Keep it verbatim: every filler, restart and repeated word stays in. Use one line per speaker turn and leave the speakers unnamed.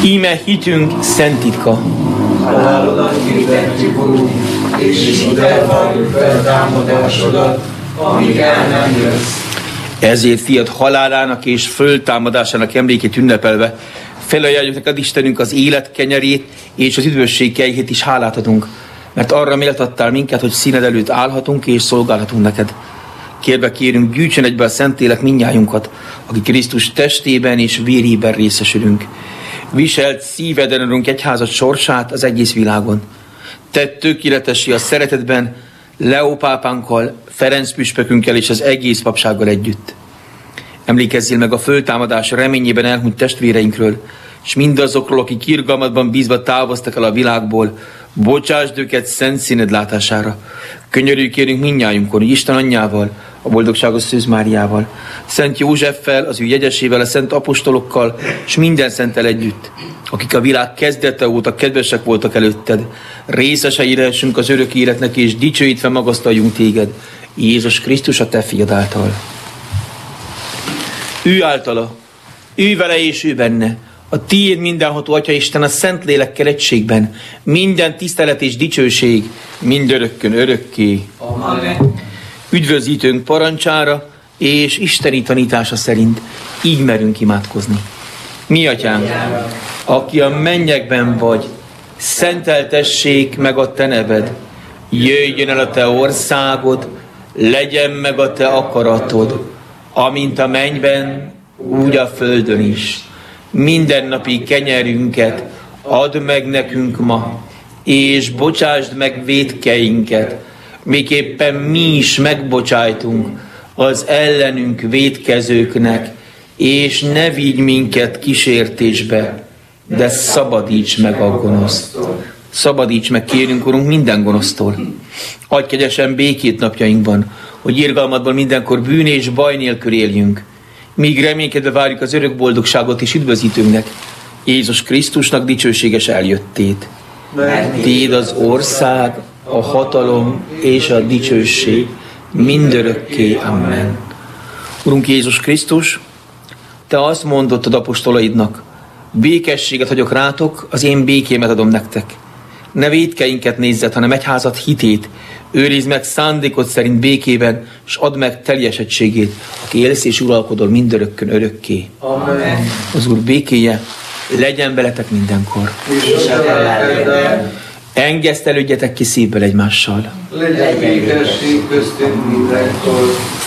Íme hitünk szent titka.
Halálodat hirdettük, Urunk, és ismét elvárjuk feltámadásodat, amíg el nem jössz.
Ezért fiat halálának és föltámadásának emlékét ünnepelve felajánljuk neked, Istenünk, az élet kenyerét és az üdvösség kejhét is hálát adunk, mert arra méltattál minket, hogy színed előtt állhatunk és szolgálhatunk neked. Kérve kérünk, gyűjtsön egybe a Szentlélek mindnyájunkat, aki Krisztus testében és vérében részesülünk. Viselt szíveden, Urunk, egyházad sorsát az egész világon. Tedd tökéletessé a szeretetben Leó pápánkkal, Ferenc püspökünkkel és az egész papsággal együtt. Emlékezzél meg a föltámadás reményében elhunyt testvéreinkről, és mindazokról, akik irgalmadban bízva távoztak el a világból, bocsásd őket szent színed látására. Könyörülj kérünk mindnyájunkon, hogy Isten anyjával, a boldogságos Szűz Máriával, Szent Józseffel, az ő jegyesével, a szent apostolokkal, és minden szenttel együtt, akik a világ kezdete óta kedvesek voltak előtted, részesei lehessünk az örök életnek, és dicsőítve magasztaljunk téged, Jézus Krisztus, a te fiad által. Ő általa, ő vele és ő benne, a tiéd mindenható Atya Isten a Szentlélekkel egységben, minden tisztelet és dicsőség, mindörökkön örökké.
Amen.
Üdvözítőnk parancsára és isteni tanítása szerint így merünk imádkozni. Mi Atyánk, aki a mennyekben vagy, szenteltessék meg a te neved, jöjjön el a te országod, legyen meg a te akaratod, amint a mennyben, úgy a földön is. Mindennapi kenyerünket add meg nekünk ma, és bocsásd meg vétkeinket, miképpen mi is megbocsájtunk az ellenünk vétkezőknek, és ne vigy minket kísértésbe, de szabadíts meg a gonosztól. Szabadíts meg, kérünk, Urunk, minden gonosztól. Adj kegyesen békét napjainkban, hogy irgalmadban mindenkor bűn és baj nélkül éljünk, míg reménykedve várjuk az örök boldogságot és üdvözítőnknek, Jézus Krisztusnak dicsőséges eljöttét. Téd az ország, a hatalom és a dicsőség mindörökké. Amen. Urunk Jézus Krisztus, te azt mondottad apostolaidnak, békességet hagyok rátok, az én békémet adom nektek. Ne vétkeinket nézzed, hanem egyházad hitét, őrizd meg szándékod szerint békében, és add meg teljesedtségét, aki élsz és uralkodol mindörökkön örökké.
Amen.
Az Úr békéje legyen veletek mindenkor. Engesztelődjetek ki szívből egymással.
Legyen békesség köztünk mindenkor.